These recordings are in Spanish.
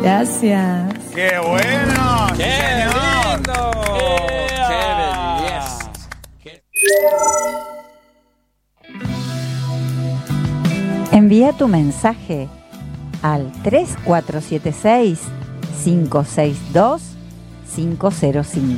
Gracias. ¡Qué bueno! ¡Qué lindo! ¡Qué belleza! Envía tu mensaje al 3476-562-505.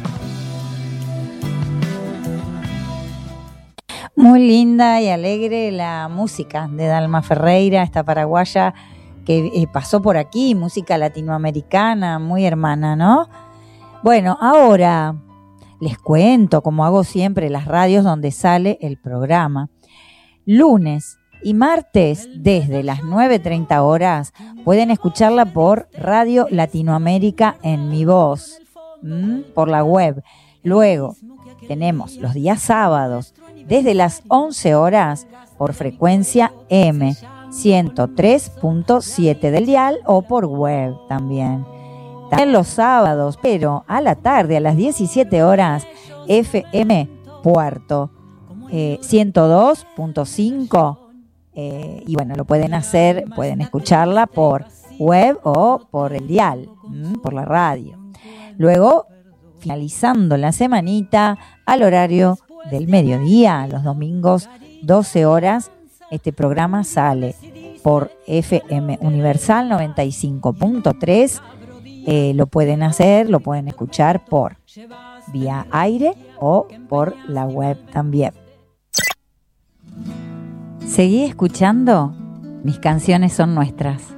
Muy linda y alegre la música de Dalma Ferreira, esta paraguaya que pasó por aquí, música latinoamericana, muy hermana, ¿no? Bueno, ahora les cuento, como hago siempre, las radios donde sale el programa. Lunes y martes, desde las 9:30 horas, pueden escucharla por Radio Latinoamérica en Mi Voz, por la web. Luego, tenemos los días sábados, desde las 11 horas, por frecuencia M, 103.7 del dial o por web también. También los sábados, pero a la tarde, a las 17 horas, FM Puerto, 102.5. Y bueno, lo pueden hacer, pueden escucharla por web o por el dial, por la radio. Luego, finalizando la semanita, al horario del mediodía, los domingos, 12 horas, este programa sale por FM Universal 95.3. Lo pueden hacer, lo pueden escuchar por vía aire o por la web también. Seguí escuchando, mis canciones son nuestras.